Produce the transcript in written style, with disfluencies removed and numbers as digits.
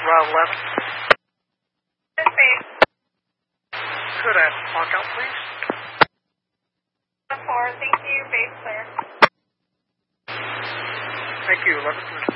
Route 11. This base. Could I walk out, please? 4, thank you, base clear. Thank you, 11.